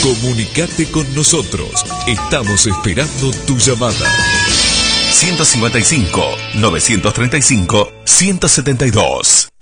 Comunicate con nosotros. Estamos esperando tu llamada. 155 935 172.